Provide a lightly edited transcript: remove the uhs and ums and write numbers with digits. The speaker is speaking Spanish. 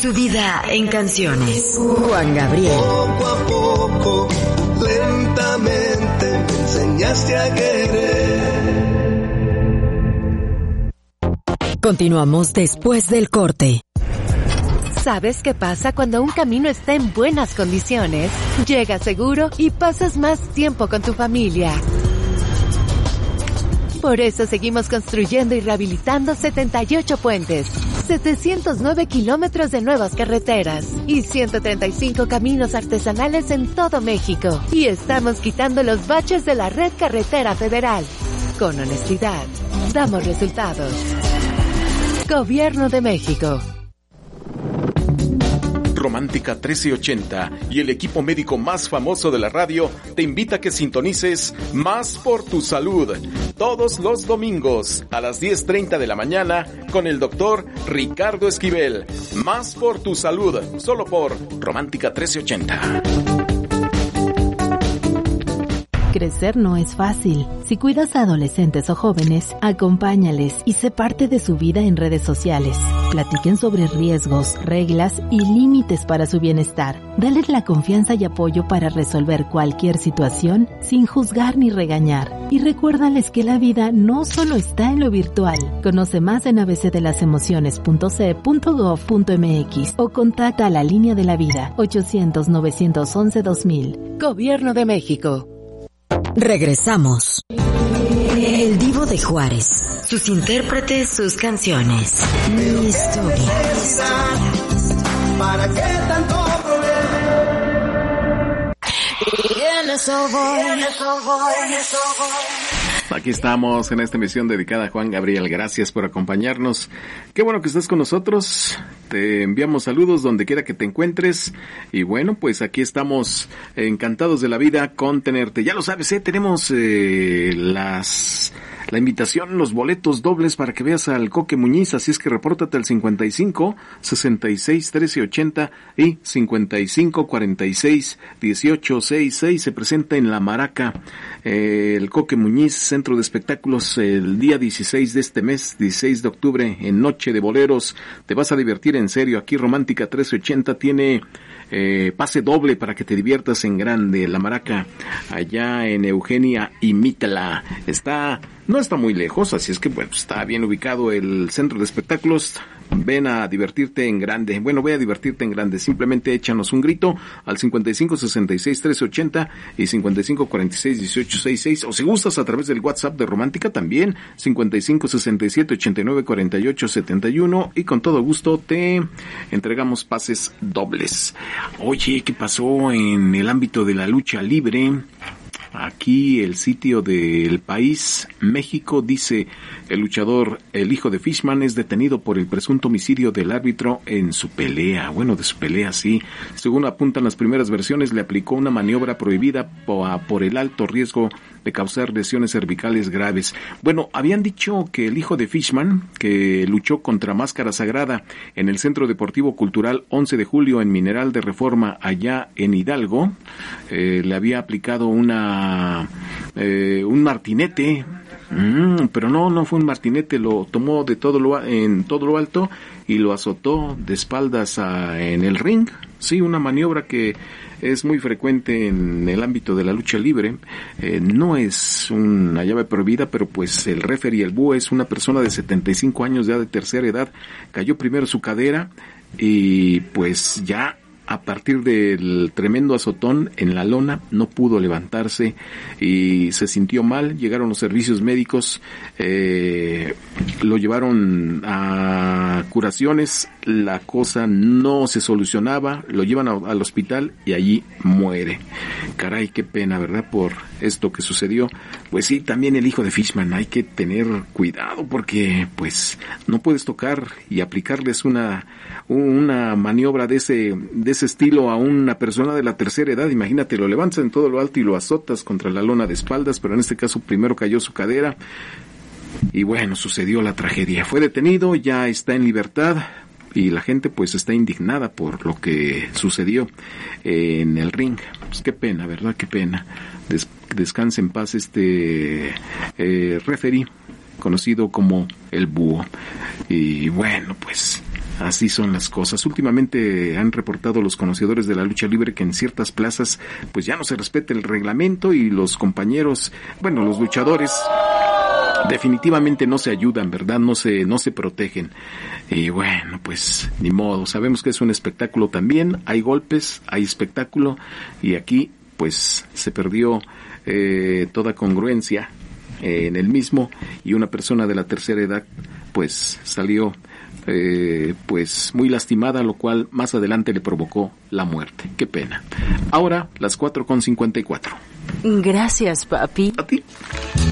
Su vida en canciones. Juan Gabriel. Poco a poco, lentamente, me enseñaste a querer. Continuamos después del corte. ¿Sabes qué pasa cuando un camino está en buenas condiciones? Llegas seguro y pasas más tiempo con tu familia. Por eso seguimos construyendo y rehabilitando 78 puentes, 709 kilómetros de nuevas carreteras y 135 caminos artesanales en todo México. Y estamos quitando los baches de la red carretera federal. Con honestidad, damos resultados. Gobierno de México. Romántica 1380 y el equipo médico más famoso de la radio te invita a que sintonices Más por tu Salud todos los domingos a las 10:30 de la mañana con el doctor Ricardo Esquivel. Más por tu Salud, solo por Romántica 1380. Crecer no es fácil. Si cuidas a adolescentes o jóvenes, acompáñales y sé parte de su vida en redes sociales. Platiquen sobre riesgos, reglas y límites para su bienestar. Dales la confianza y apoyo para resolver cualquier situación sin juzgar ni regañar. Y recuérdales que la vida no solo está en lo virtual. Conoce más en abcdelasemociones.ce.gov.mx o contacta a la Línea de la Vida 800-911-2000. Gobierno de México. Regresamos. El Divo de Juárez. Sus intérpretes, sus canciones. Mi historia. ¿Para qué tanto problema? Aquí estamos en esta emisión dedicada a Juan Gabriel. Gracias por acompañarnos. Qué bueno que estás con nosotros. Te enviamos saludos donde quiera que te encuentres. Y bueno, pues aquí estamos encantados de la vida con tenerte. Ya lo sabes, tenemos la invitación, los boletos dobles para que veas al Coque Muñiz, así es que repórtate al 55 66 13 80 y 55 46 18 66. Se presenta en La Maraca el Coque Muñiz, Centro de Espectáculos, el día 16 de este mes, 16 de octubre, en Noche de Boleros. Te vas a divertir en serio. Aquí Romántica 1380 tiene pase doble para que te diviertas en grande. La Maraca, allá en Eugenia y Mitla. No está muy lejos, así es que bueno, está bien ubicado el centro de espectáculos. Ven a divertirte en grande. Bueno, voy a divertirte en grande. Simplemente échanos un grito al 55 66 13 80 y 55 46 18 66. O si gustas a través del WhatsApp de Romántica también, 55 67 89 48 71. Y con todo gusto te entregamos pases dobles. Oye, ¿qué pasó en el ámbito de la lucha libre? Aquí el sitio del País, México, dice: el luchador, el hijo de Fishman, es detenido por el presunto homicidio del árbitro en su pelea. Bueno, de su pelea, sí. Según apuntan las primeras versiones, le aplicó una maniobra prohibida por el alto riesgo de causar lesiones cervicales graves. Bueno, habían dicho que el hijo de Fishman, que luchó contra Máscara Sagrada en el Centro Deportivo Cultural 11 de Julio en Mineral de Reforma, allá en Hidalgo, le había aplicado un martinete, pero no fue un martinete, lo tomó en todo lo alto y lo azotó de espaldas en el ring. Sí, una maniobra que es muy frecuente en el ámbito de la lucha libre. No es una llave prohibida, pero pues el referee, el búho, es una persona de 75 años ya de tercera edad. Cayó primero su cadera y pues ya a partir del tremendo azotón en la lona no pudo levantarse y se sintió mal. Llegaron los servicios médicos, lo llevaron a curaciones, la cosa no se solucionaba, lo llevan al hospital y allí muere. Caray, qué pena, ¿verdad? Por esto que sucedió. Pues sí, también el hijo de Fishman, hay que tener cuidado porque pues no puedes tocar y aplicarles una maniobra de ese estilo a una persona de la tercera edad. Imagínate, lo levantas en todo lo alto y lo azotas contra la lona de espaldas, pero en este caso primero cayó su cadera y bueno, sucedió la tragedia. Fue detenido, ya está en libertad y la gente pues está indignada por lo que sucedió en el ring. Pues qué pena, ¿verdad? Qué pena. Descanse en paz referee conocido como el Búho. Y bueno, pues Así son las cosas. Últimamente han reportado los conocedores de la lucha libre que en ciertas plazas pues ya no se respeta el reglamento y los compañeros, los luchadores definitivamente no se ayudan, ¿verdad? No se protegen. Y bueno, pues ni modo. Sabemos que es un espectáculo también. Hay golpes, hay espectáculo y aquí pues se perdió toda congruencia en el mismo y una persona de la tercera edad pues salió pues muy lastimada, lo cual más adelante le provocó la muerte. Qué pena. Ahora las 4:54. Gracias, papi. ¿A ti?